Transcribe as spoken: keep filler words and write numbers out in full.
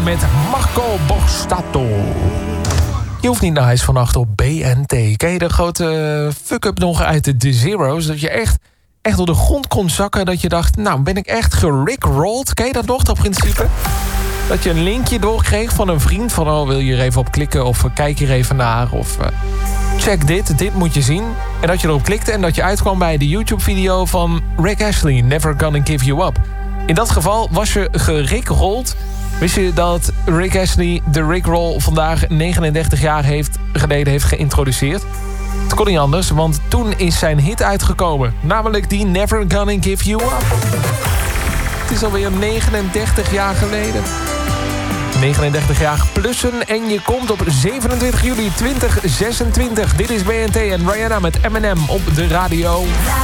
met Marco Borsato. Je hoeft niet naar huis vannacht op B N T. Ken je de grote fuck-up nog uit de The Zero's? Dat je echt, echt door de grond kon zakken. Dat je dacht, nou ben ik echt gerickrolled. Ken je dat nog, dat principe? Dat je een linkje doorkreeg van een vriend. Van, oh, wil je er even op klikken? Of kijk hier even naar. Of uh, check dit, dit moet je zien. En dat je erop klikte en dat je uitkwam bij de YouTube-video van Rick Astley. Never Gonna Give You Up. In dat geval was je gerickrolled. Wist je dat Rick Astley de Rickroll vandaag negenendertig jaar heeft, geleden heeft geïntroduceerd? Het kon niet anders, want toen is zijn hit uitgekomen. Namelijk die Never Gonna Give You Up. Het is alweer negenendertig jaar geleden. negenendertig jaar plussen en je komt op zevenentwintig juli tweeduizend zesentwintig. Dit is B N T en Rihanna met Eminem op de radio.